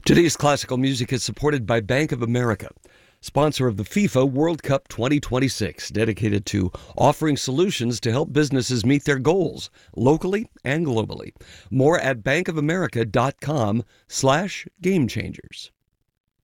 Today's classical music is supported by Bank of America, sponsor of the FIFA World Cup 2026, dedicated to offering solutions to help businesses meet their goals locally and globally. More at bankofamerica.com/gamechangers.